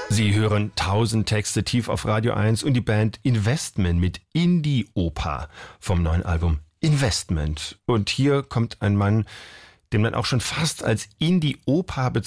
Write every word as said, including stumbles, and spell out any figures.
Sie hören tausend Texte tief auf Radio eins und die Band Investment mit Indie-Oper vom neuen Album Investment. Und hier kommt ein Mann, den man auch schon fast als Indie-Oper bezeichnet.